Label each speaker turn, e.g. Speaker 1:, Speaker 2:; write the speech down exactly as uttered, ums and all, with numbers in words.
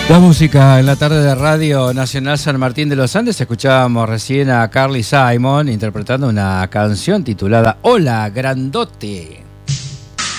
Speaker 1: La música en la tarde de Radio Nacional San Martín de los Andes. Escuchábamos recién a Carly Simon interpretando una canción titulada Hola, Grandote.